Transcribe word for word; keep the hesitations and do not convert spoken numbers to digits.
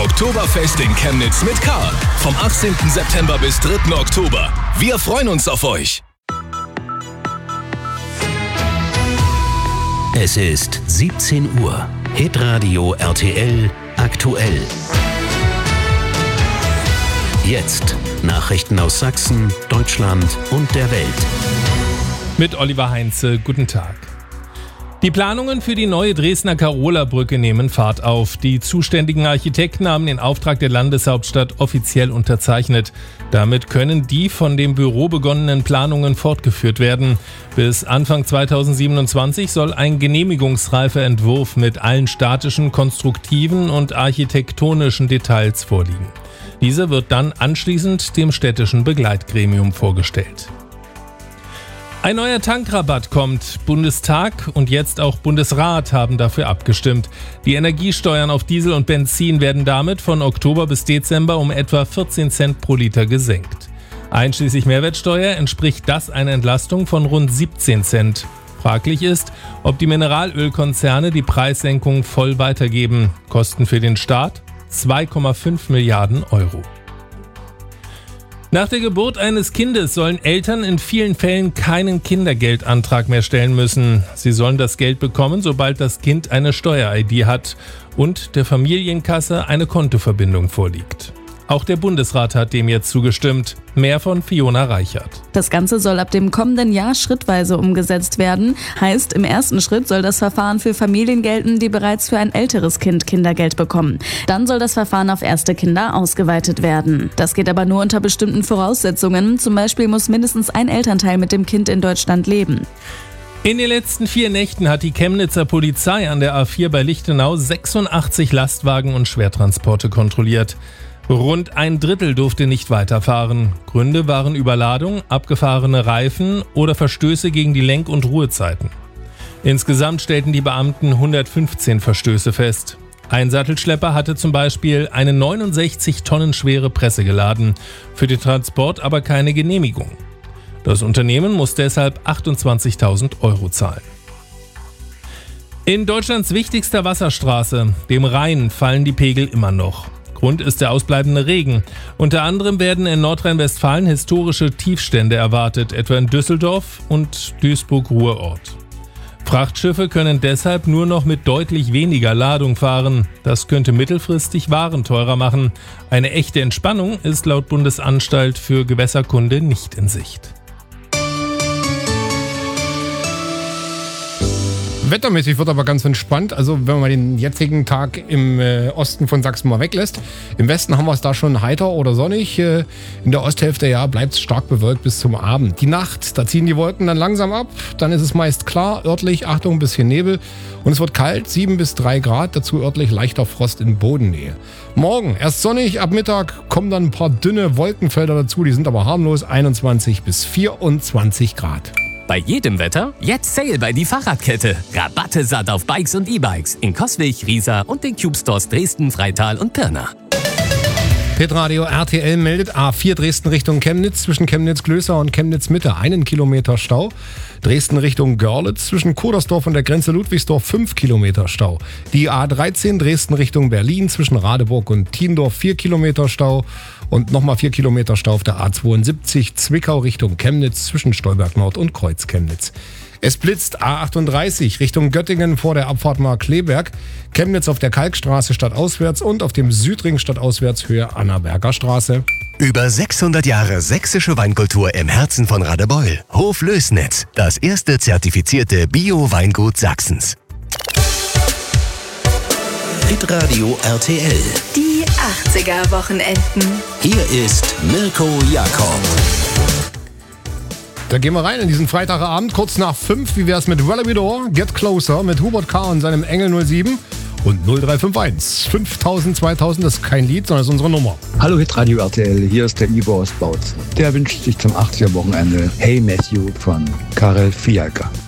Oktoberfest in Chemnitz mit K. Vom achtzehnten September bis dritten Oktober. Wir freuen uns auf euch. Es ist siebzehn Uhr. Hitradio R T L aktuell. Jetzt Nachrichten aus Sachsen, Deutschland und der Welt. Mit Oliver Heinze, guten Tag. Die Planungen für die neue Dresdner Karola-Brücke nehmen Fahrt auf. Die zuständigen Architekten haben den Auftrag der Landeshauptstadt offiziell unterzeichnet. Damit können die von dem Büro begonnenen Planungen fortgeführt werden. Bis Anfang zweitausendsiebenundzwanzig soll ein genehmigungsreifer Entwurf mit allen statischen, konstruktiven und architektonischen Details vorliegen. Dieser wird dann anschließend dem städtischen Begleitgremium vorgestellt. Ein neuer Tankrabatt kommt. Bundestag und jetzt auch Bundesrat haben dafür abgestimmt. Die Energiesteuern auf Diesel und Benzin werden damit von Oktober bis Dezember um etwa vierzehn Cent pro Liter gesenkt. Einschließlich Mehrwertsteuer entspricht das einer Entlastung von rund siebzehn Cent. Fraglich ist, ob die Mineralölkonzerne die Preissenkung voll weitergeben. Kosten für den Staat zwei Komma fünf Milliarden Euro. Nach der Geburt eines Kindes sollen Eltern in vielen Fällen keinen Kindergeldantrag mehr stellen müssen. Sie sollen das Geld bekommen, sobald das Kind eine Steuer-I D hat und der Familienkasse eine Kontoverbindung vorliegt. Auch der Bundesrat hat dem jetzt zugestimmt. Mehr von Fiona Reichert. Das Ganze soll ab dem kommenden Jahr schrittweise umgesetzt werden. Heißt, im ersten Schritt soll das Verfahren für Familien gelten, die bereits für ein älteres Kind Kindergeld bekommen. Dann soll das Verfahren auf erste Kinder ausgeweitet werden. Das geht aber nur unter bestimmten Voraussetzungen. Zum Beispiel muss mindestens ein Elternteil mit dem Kind in Deutschland leben. In den letzten vier Nächten hat die Chemnitzer Polizei an der A vier bei Lichtenau sechsundachtzig Lastwagen und Schwertransporte kontrolliert. Rund ein Drittel durfte nicht weiterfahren. Gründe waren Überladung, abgefahrene Reifen oder Verstöße gegen die Lenk- und Ruhezeiten. Insgesamt stellten die Beamten hundertfünfzehn Verstöße fest. Ein Sattelschlepper hatte zum Beispiel eine neunundsechzig Tonnen schwere Presse geladen, für den Transport aber keine Genehmigung. Das Unternehmen muss deshalb achtundzwanzigtausend Euro zahlen. In Deutschlands wichtigster Wasserstraße, dem Rhein, fallen die Pegel immer noch. Grund ist der ausbleibende Regen. Unter anderem werden in Nordrhein-Westfalen historische Tiefstände erwartet, etwa in Düsseldorf und Duisburg-Ruhrort. Frachtschiffe können deshalb nur noch mit deutlich weniger Ladung fahren. Das könnte mittelfristig Waren teurer machen. Eine echte Entspannung ist laut Bundesanstalt für Gewässerkunde nicht in Sicht. Wettermäßig wird aber ganz entspannt, also wenn man mal den jetzigen Tag im äh, Osten von Sachsen mal weglässt. Im Westen haben wir es da schon heiter oder sonnig. Äh, in der Osthälfte ja bleibt es stark bewölkt bis zum Abend. Die Nacht, da ziehen die Wolken dann langsam ab, dann ist es meist klar, örtlich, Achtung, ein bisschen Nebel. Und es wird kalt, sieben bis drei Grad, dazu örtlich leichter Frost in Bodennähe. Morgen erst sonnig, ab Mittag kommen dann ein paar dünne Wolkenfelder dazu, die sind aber harmlos, einundzwanzig bis vierundzwanzig Grad. Bei jedem Wetter jetzt Sale bei die Fahrradkette. Rabatte satt auf Bikes und E-Bikes in Coswig, Riesa und den Cube Stores Dresden, Freital und Pirna. Hitradio R T L meldet A vier Dresden Richtung Chemnitz zwischen Chemnitz-Glößer und Chemnitz-Mitte einen Kilometer Stau. Dresden Richtung Görlitz zwischen Kodersdorf und der Grenze Ludwigsdorf fünf Kilometer Stau. Die A dreizehn Dresden Richtung Berlin zwischen Radeburg und Tiendorf vier Kilometer Stau. Und nochmal vier Kilometer Stau auf der A zweiundsiebzig Zwickau Richtung Chemnitz zwischen Stolberg Nord und Kreuz Chemnitz. Es blitzt A achtunddreißig Richtung Göttingen vor der Abfahrt Markkleeberg, Chemnitz auf der Kalkstraße stadtauswärts und auf dem Südring stadtauswärts Höhe Annaberger Straße. Über sechshundert Jahre sächsische Weinkultur im Herzen von Radebeul. Hof Lößnitz, das erste zertifizierte Bio-Weingut Sachsens. Hitradio R T L. Die achtziger-Wochenenden. Hier ist Mirko Jakob. Da gehen wir rein in diesen Freitagabend, kurz nach fünf. Wie wär's mit Wallaby Door, Get Closer mit Hubert K. und seinem Engel null sieben und null drei fünf eins. fünftausend, zweitausend, das ist kein Lied, sondern das ist unsere Nummer. Hallo Hitradio R T L, hier ist der Ivo aus Bautzen. Der wünscht sich zum achtziger-Wochenende Hey Matthew von Karel Fialka.